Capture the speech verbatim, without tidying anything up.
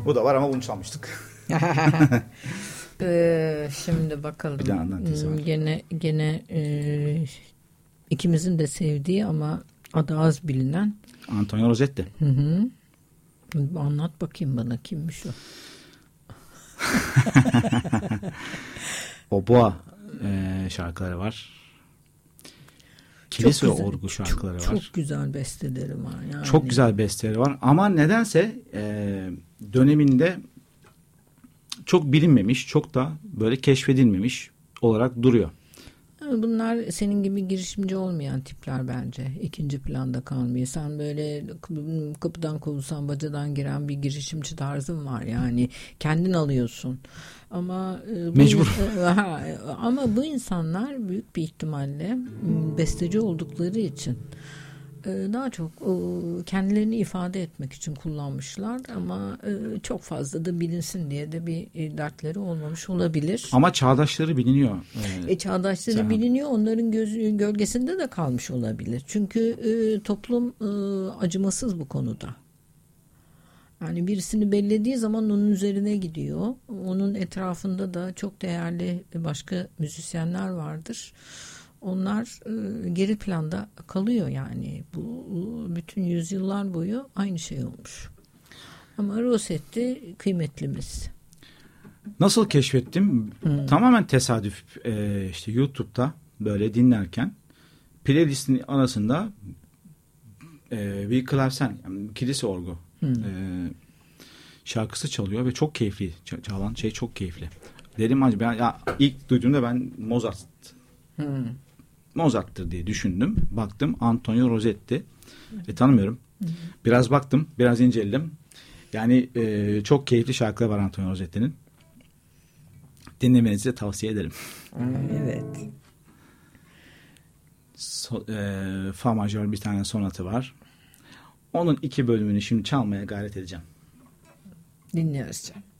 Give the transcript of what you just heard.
O da var ama bunu çalmıştık. ee, şimdi bakalım. Bir de Andantesi var. Gene, gene e, ikimizin de sevdiği ama adı az bilinen Antonio Rosetti. Hı hı. Anlat bakayım bana kimmiş o? Oboa e, şarkıları var. Kilise orgu şarkıları çok, var. Çok güzel besteleri var. Yani. Çok güzel besteleri var. Ama nedense e, döneminde çok bilinmemiş, çok da böyle keşfedilmemiş olarak duruyor. Bunlar senin gibi girişimci olmayan tipler bence. İkinci planda kalmıyor. Sen böyle kapıdan kovulsan bacadan giren bir girişimci tarzın var. Yani kendin alıyorsun. Ama bu, mecbur. Ha, ama bu insanlar büyük bir ihtimalle besteci oldukları için daha çok kendilerini ifade etmek için kullanmışlar ama çok fazla da bilinsin diye de bir dertleri olmamış olabilir. Ama çağdaşları biliniyor. Ee, e, çağdaşları sen... biliniyor. Onların göz, gölgesinde de kalmış olabilir. Çünkü e, toplum e, acımasız bu konuda. Yani birisini bellediği zaman onun üzerine gidiyor. Onun etrafında da çok değerli başka müzisyenler vardır. Onlar e, geri planda kalıyor yani. Bu bütün yüzyıllar boyu aynı şey olmuş. Ama Rossetti kıymetlimiz. Nasıl keşfettim? Hmm. Tamamen tesadüf. Ee, işte YouTube'da böyle dinlerken playlistin arasında e, bir klavsen, yani kilise orgu hmm. e, şarkısı çalıyor ve çok keyifli. Çalan şey çok keyifli. Dedim acaba ya ilk duyduğumda ben Mozart Hmm. Mozart'tır diye düşündüm. Baktım Antonio Rosetti. Evet. E, tanımıyorum. Hı hı. Biraz baktım. Biraz inceledim. Yani e, çok keyifli şarkılar var Antonio Rosetti'nin. Dinlemenizi de tavsiye ederim. Evet. So, e, Fa majör bir tane sonatı var. Onun iki bölümünü şimdi çalmaya gayret edeceğim. Dinliyoruz canım.